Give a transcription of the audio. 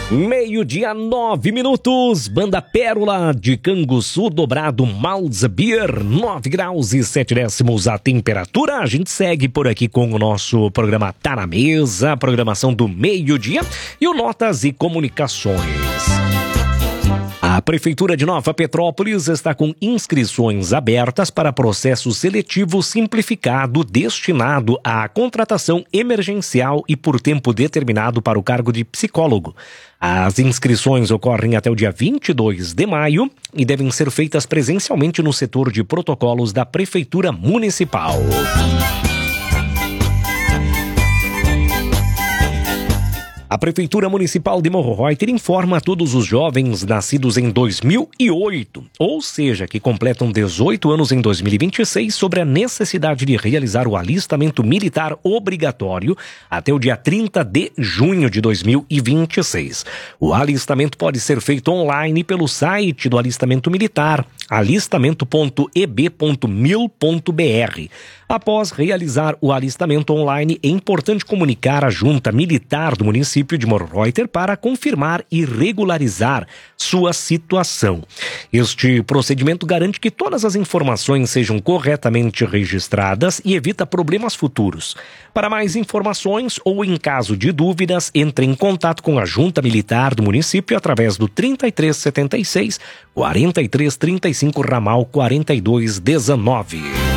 Meio-dia, 9 minutos. Banda Pérola de Canguçu, dobrado Malza Beer, 9 graus e 7 décimos a temperatura. A gente segue por aqui com o nosso programa Tá na Mesa, a programação do meio-dia e o Notas e Comunicações. A Prefeitura de Nova Petrópolis está com inscrições abertas para processo seletivo simplificado destinado à contratação emergencial e por tempo determinado para o cargo de psicólogo. As inscrições ocorrem até o dia 22 de maio e devem ser feitas presencialmente no setor de protocolos da Prefeitura Municipal. A Prefeitura Municipal de Morro Reuter informa a todos os jovens nascidos em 2008, ou seja, que completam 18 anos em 2026, sobre a necessidade de realizar o alistamento militar obrigatório até o dia 30 de junho de 2026. O alistamento pode ser feito online pelo site do Alistamento Militar, alistamento.eb.mil.br. Após realizar o alistamento online, é importante comunicar à Junta Militar do município de Morro Reuter para confirmar e regularizar sua situação. Este procedimento garante que todas as informações sejam corretamente registradas e evita problemas futuros. Para mais informações ou em caso de dúvidas, entre em contato com a Junta Militar do município através do 3376 4335 ramal 4219.